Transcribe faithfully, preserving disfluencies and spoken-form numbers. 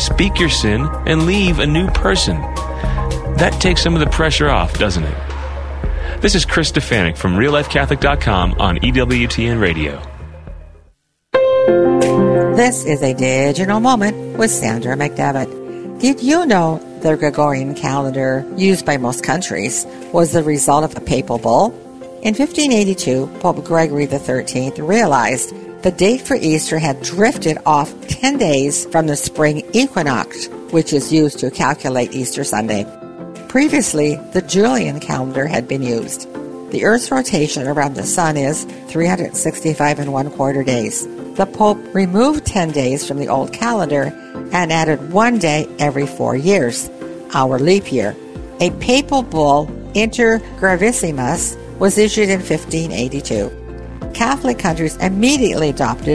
speak your sin, and leave a new person. That takes some of the pressure off, doesn't it? This is Chris Stefanik from real life catholic dot com on E W T N Radio. This is a digital moment with Sandra McDevitt. Did you know the Gregorian calendar, used by most countries, was the result of a papal bull? In fifteen eighty-two, Pope Gregory the thirteenth realized the date for Easter had drifted off ten days from the spring equinox, which is used to calculate Easter Sunday. Previously, the Julian calendar had been used. The Earth's rotation around the Sun is three hundred sixty-five and one quarter days. The Pope removed ten days from the old calendar and added one day every four years, our leap year. A papal bull, Inter Gravissimus, was issued in fifteen eighty-two. Catholic countries immediately adopted